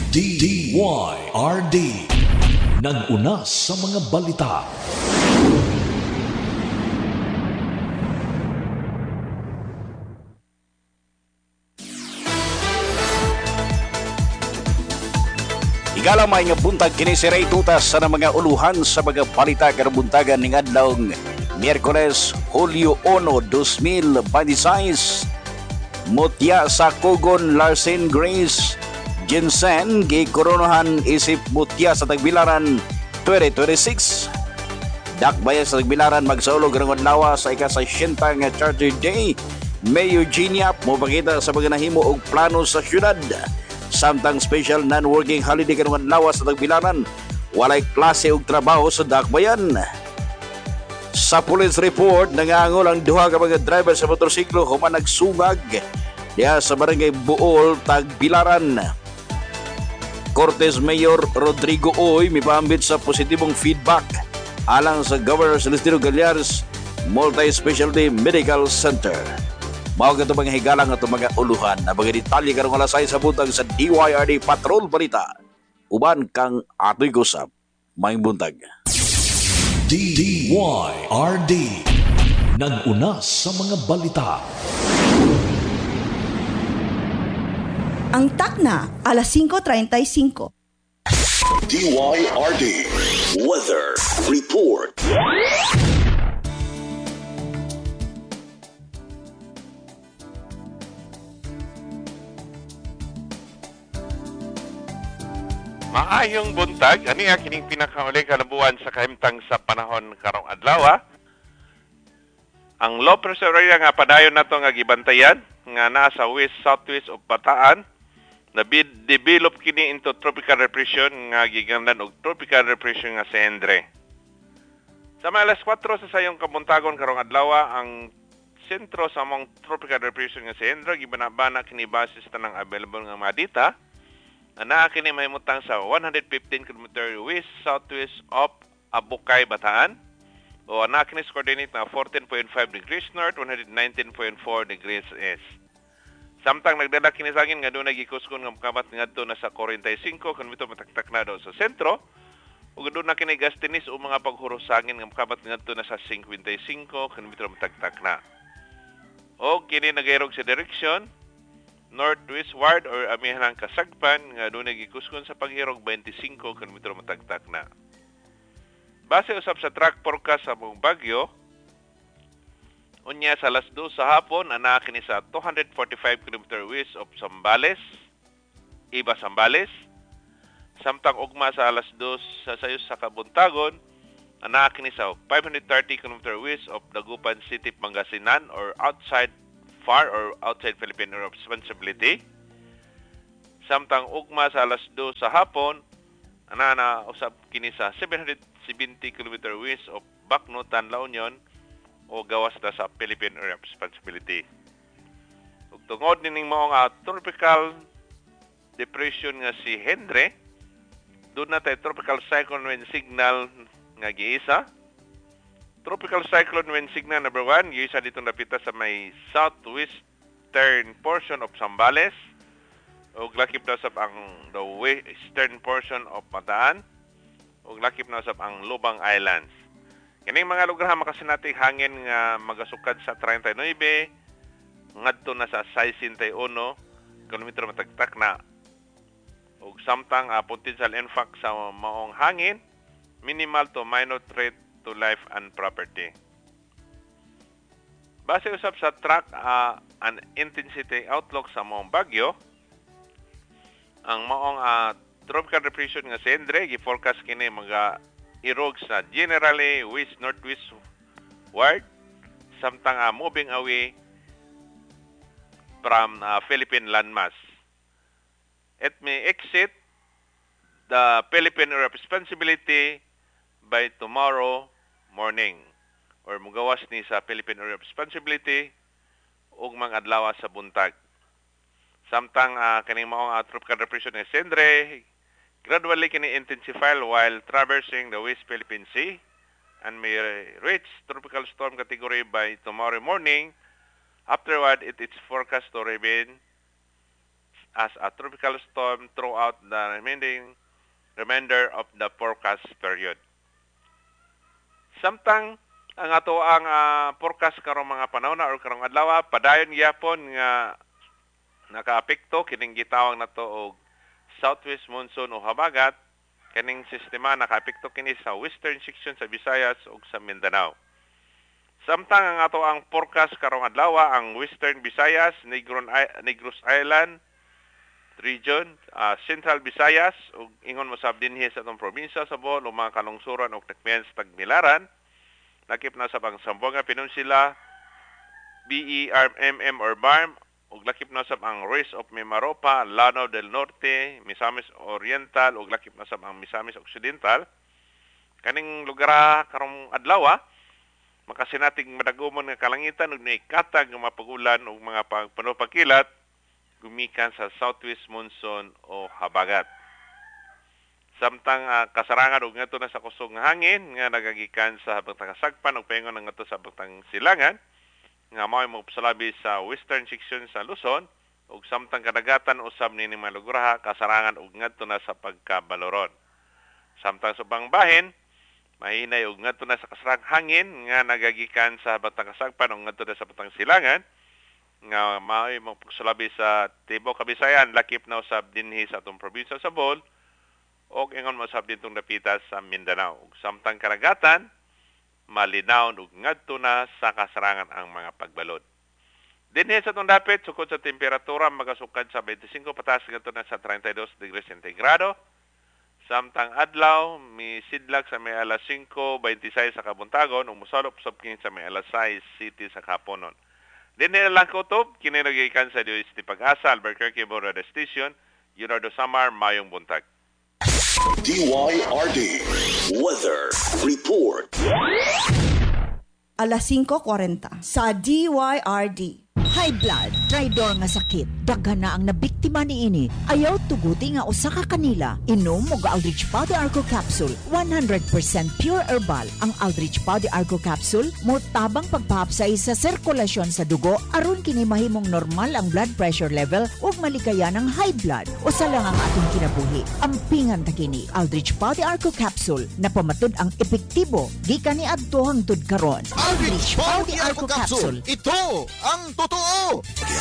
DYRD nag-una sa mga balita. Igalamay nga buntag kini si Ray Tutas sa mga uluhan sa mga balita karabuntagan ning adlaw Miyerkules, Hulyo 1, 2026. Mutya sa Kugon Larsen Grace Jensen gikoronohan isip mutya sa Tagbilaran 2026. Dakbayan sa Tagbilaran magsaulog ng adlaw sa ika-60 nga Charter Day. May Eugenia mopakita sa mga nahimo og plano sa syudad. Samtang special non-working holiday karong adlaw sa Tagbilaran, walay klase og trabaho sa Dakbayan. Sa police report, nangangol ang duha ka mga driver sa motorsiklo human nagsungag diha sa barangay Buol, Tagbilaran. Cortes Mayor Rodrigo Oy mipambit sa positibong feedback alang sa Governor Celestino Gallares Multi-Specialty Medical Center. Mao ka mga higalang at mga uluhan na mga detalye karong alasay sa buntag sa DYRD Patrol Balita. Uban kang atoy gusap, may buntag. DYRD nag-una sa mga balita. Ang takna, alas 5:35. DYRD Weather Report. Maayong buntag, ani kining pinakauli kalabuan sa kahimtang sa panahon karong adlaw. Ang low pressure area nga padayon nato nga gibantayan nga naa sa west southwest of Bataan na develop kini into tropical depression nga gigandan og tropical depression nga si Endre. Sa mga alas 4 sa sayong kabuntagon karong adlaw, ang sentro sa among tropical depression nga si Endre gibanabana kini base sa tanang available nga mga data. Naa kini mahimutang sa 115 km west southwest of Abukay, Bataan. O naa kini sa coordinate na 14.5 degrees north, 119.4 degrees east. Samtang nagdala kini sa angin nga doon nagikuskon nga makabat ngadto na sa 45 km mataktak na daw sa sentro. Ug doon na kini gastinis o mga paghuros sa angin nga makabat ngadto na sa 55 km mataktak na. O kini nagayrog sa direksyon northwestward or amihanang kasagpan nga doon nagikuskon sa paghirog 25 km matagtak na. Base usab sa track forecast sa buong Bagyo, unya sa alas 2 sa hapon, ana kini sa 245 km west of Zambales, Iba Zambales. Samtang ugma sa alas 2 sa sayos sa kabuntagon, ana kini sa 530 km west of Dagupan City, Pangasinan or outside Philippine Area of Responsibility. Samtang ugma sa alas 2 sa hapon, ana usab kini sa 770 km west of Bacnotan, La Union o gawas na sa Philippine Area of Responsibility. Ug tungod nining mao nga tropical depression nga si Endre, doon na tayo tropical cyclone wind signal nga giisa. Tropical cyclone wind signal number 1, giisa dito napita sa may southwestern portion of Zambales. Ug lakip na usab ang the western portion of Bataan. Ug lakip na usab ang Lubang Islands. Kining mga lugar makasinati hangin nga magasukad sa 39 ngadto na sa 61 km matagtak na. Ug samtang potential impact sa maong hangin minimal to minor threat to life and property. Base usab sa track and intensity outlook sa maong bagyo, ang maong tropical depression nga si Endre gi-forecast kini mga irog sa generally west-northwest ward samtang moving away from Philippine landmass. It may exit the Philippine Area of Responsibility by tomorrow morning or mugawas ni sa Philippine Area of Responsibility ug mga adlaw sa buntag. Samtang kaning maong tropical depression ni Endre gradually kini intensify while traversing the West Philippine Sea and may reach tropical storm category by tomorrow morning. Afterward, it is forecast to remain as a tropical storm throughout the remainder of the forecast period. Samtang ang ato ang forecast karong mga panahon or karong adlaw padayon gyapon nga nakaapekto kining gitawag nato og southwest monsoon o habagat. Kaning sistema nakaapekto kini sa western section sa Visayas ug sa Mindanao. Samtang ang ato ang forecast karong adlaw ang Western Visayas, Negros Island region, Central Visayas ug ingon mo sab dinhi sa atong probinsya sa Bohol ug mga kalungsuran ug Tacloban sa Tagbilaran, lakip na sa Zamboanga Peninsula, BERMM or BARM ug lakip na sab ang Rest of Mimaropa, Lanao del Norte, Misamis Oriental ug lakip na sab ang Misamis Occidental. Kaning lugar karong adlaw makasinating madagumon nga kalangitan ug naikatag nga mapagulan ug mga pagkilat gumikan sa southwest monsoon o habagat. Samtang kasarangan ug ngadto na sa kusog nga hangin nga nagagikan sa habang kasagpan ug paingon ngadto sa habang silangan nga mao'y magpasalabi sa western section sa Luzon ug samtang kadagatan usab nini mga lugar kasarangan ug ngadto na sa pagkabaloron. Samtang sa ubang bahin mahinay ug ngadto na sa kasarang hangin nga nagagikan sa batang kasagpan ug ngadto na sa batang silangan nga mao'y magpasalabi sa Tibuok Kabisayan lakip na usab dinhi sa atong probinsya sa Bohol ug ingon mo usab dintong dapita sa Mindanao ug samtang karagatan malinaw ug ngadto na sa kasarangan ang mga pagbalod. Dinhi sa atong dapit sukod sa temperatura magasukad sa 25 pataas ngadto na sa 32 degrees sentigrado. Samtang adlaw misidlak sa may alas 5:26 sa kabuntagon ug mosalop usab kini sa may alas 6 city sa kaponon. Dinhi lang kutob kini nagikan sa Dios ti Pag-asa Albuquerque Radio Station, Leonardo Samar, mayong buntag. DYRD Weather Report. Alas 5:40 sa DYRD. High blood, traidor nga sakit. Daghan na ang nabiktima niini. Ayaw tuguti nga usa ka kanila. Inom og Aldrich Pau de Arco Capsule. 100% pure herbal. Ang Aldrich Pau de Arco Capsule mo tabang pagpahapsay sa sirkulasyon sa dugo aron kini mahimong normal ang blood pressure level ug malikayan ang high blood. Usa lang ang atong kinabuhi. Ampingan ta kini. Aldrich Pau de Arco Capsule na pamatud ang epektibo gikan ni adto hangtod karon. Aldrich Pau de Arco Capsule. Ito ang totoo.